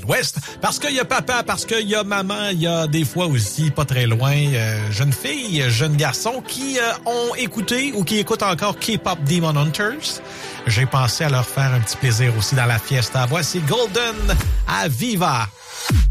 Ouest, parce qu'il y a papa, parce qu'il y a maman, il y a des fois aussi, pas très loin, jeunes filles, jeunes garçons qui ont écouté ou qui écoutent encore K-Pop Demon Hunters. J'ai pensé à leur faire un petit plaisir aussi dans la fiesta. Voici Golden à Viva.